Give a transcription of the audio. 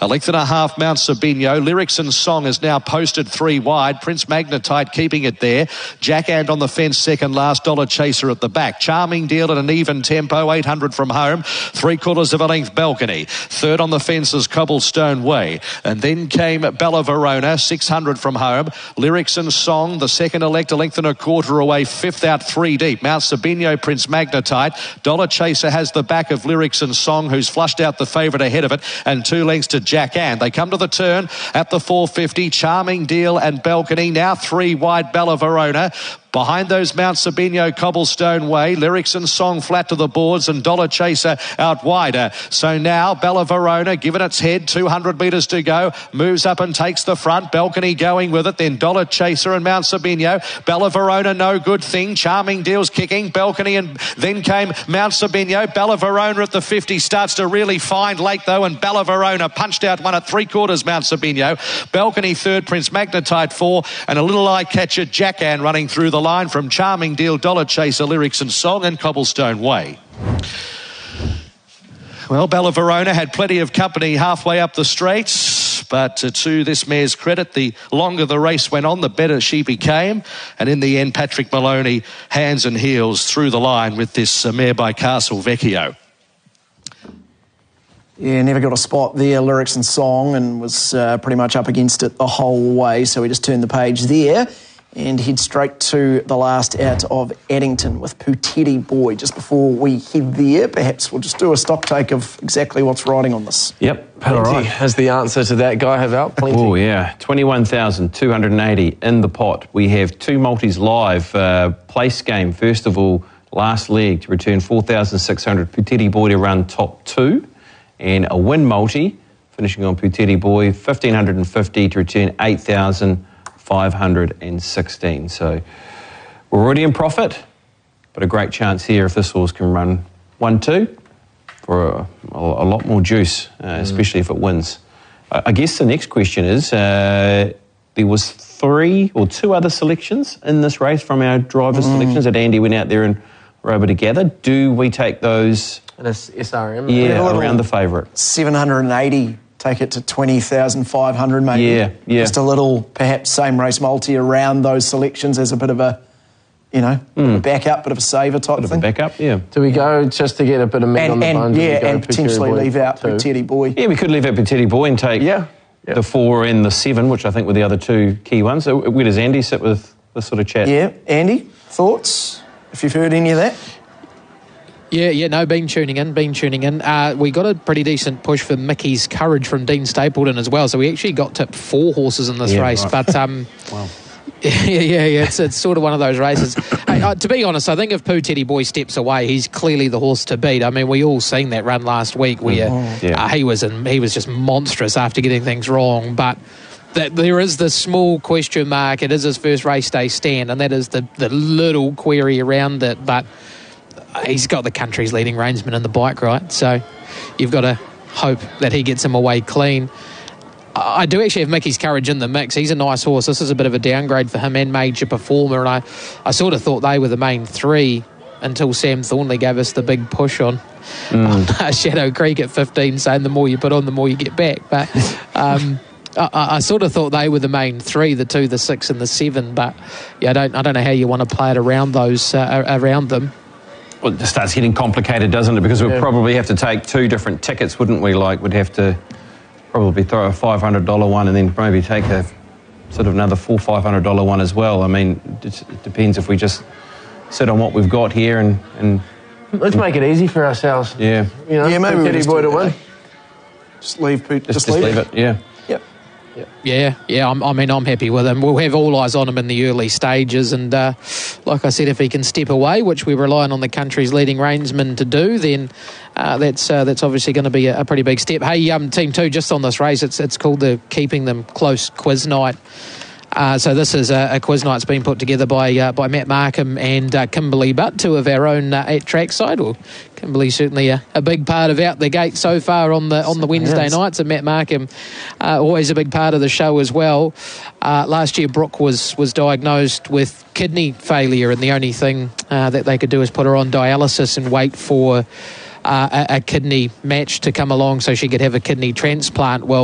A length and a half, Mount Sabino. Lyrics and Song is now posted 3 wide. Prince Magnetite keeping it there. Jack And on the fence, second last. Dollar Chaser at the back. Charming Deal at an even tempo, 800 from home. 3/4 of a length, Balcony. Third on the fence is Cobblestone Way. And then came Bella Verona, 600 from home. Lyrics and Song, the second elect, a length and a quarter away. Fifth out, 3 deep. Mount Sabino, Prince Magnetite. Dollar Chaser has the back of Lyrics and Song, who's flushed out the favourite ahead of it, and 2 lengths to Jack And. They come to the turn at the 450. Charming Deal and Balcony. Now 3 wide, Bella Verona. Behind those, Mount Sabino, Cobblestone Way. Lyrics and Song flat to the boards, and Dollar Chaser out wider. So now Bella Verona given its head, 200 metres to go, moves up and takes the front. Balcony going with it, then Dollar Chaser and Mount Sabino. Bella Verona, no good thing. Charming Deal's kicking. Balcony, and then came Mount Sabino. Bella Verona at the 50 starts to really find late though, and Bella Verona punched out one at 3/4 Mount Sabino. Balcony third, Prince Magnetite 4, and a little eye catcher, Jack And, running through the line from Charming Deal, Dollar Chaser, Lyrics and Song, and Cobblestone Way. Well, Bella Verona had plenty of company halfway up the straight, but to this mare's credit, the longer the race went on, the better she became. And in the end, Patrick Maloney, hands and heels through the line with this mare by Castle Vecchio. Yeah, never got a spot there, Lyrics and Song, and was pretty much up against it the whole way, so we just turned the page there and head straight to the last out of Addington with Puteri Boy. Just before we head there, perhaps we'll just do a stock take of exactly what's riding on this. Yep, plenty has the answer to that, Guy Havel. Plenty. Oh, yeah. 21,280 in the pot. We have 2 multis live. Place game, first of all, last leg to return 4,600. Puteri Boy to run top 2. And a win multi, finishing on Puteri Boy, 1,550 to return 8,516. So we're already in profit, but a great chance here if this horse can run 1-2 for a lot more juice, especially if it wins. I guess the next question is, there was 3 or 2 other selections in this race from our driver's selections that Andy went out there and were able to gather. Do we take those? And it's SRM. Yeah, around the favourite. 780, take it to 20,500 maybe. Yeah. Just a little, perhaps, same race multi around those selections as a bit of a, a backup, bit of a saver type thing. Bit of a backup, yeah. Do we go just to get a bit of meat on the bone? And potentially leave out Puteri Boy. Yeah, we could leave out Puteri Boy and take the 4 and the 7, which I think were the other 2 key ones. So where does Andy sit with this sort of chat? Yeah, Andy, thoughts, if you've heard any of that? Yeah, no, been tuning in. We got a pretty decent push for Mickey's Courage from Dean Stapleton as well, so we actually got tipped 4 horses in this race, right. but wow. it's sort of one of those races. Hey, to be honest, I think if Puteri Boy steps away, he's clearly the horse to beat. I mean, we all seen that run last week where he was just monstrous after getting things wrong, but there is the small question mark. It is his first race day stand, and that is the little query around it, but he's got the country's leading reinsman in the bike, right? So you've got to hope that he gets him away clean. I do actually have Mickey's Courage in the mix. He's a nice horse. This is a bit of a downgrade for him and Major Performer, and I sort of thought they were the main 3 until Sam Thornley gave us the big push on Shadow Creek at 15, saying the more you put on, the more you get back. But I sort of thought they were the main 3, the 2, the 6 and the 7, but I don't know how you want to play it around those around them. Well, it starts getting complicated, doesn't it? Because we'd probably have to take 2 different tickets, wouldn't we? Like, we'd have to probably throw a $500 one and then maybe take a sort of another $400-500 one as well. I mean, it depends if we just sit on what we've got here and let's make it easy for ourselves. Yeah. Maybe Puteri Boy to win. Just leave it. Just leave it. Yeah. Yeah. I'm happy with him. We'll have all eyes on him in the early stages, and like I said, if he can step away, which we're relying on the country's leading reinsman to do, then that's obviously going to be a pretty big step. Hey, Team 2, just on this race, it's called the Keeping Them Close Quiz Night. So this is a quiz night that's been put together by Matt Markham and Kimberly Butt, 2 of our own at trackside. Well, Kimberly's certainly a big part of Out the Gate so far on the Wednesday nights, and Matt Markham always a big part of the show as well. Last year Brooke was diagnosed with kidney failure, and the only thing that they could do is put her on dialysis and wait for a kidney match to come along so she could have a kidney transplant. Well,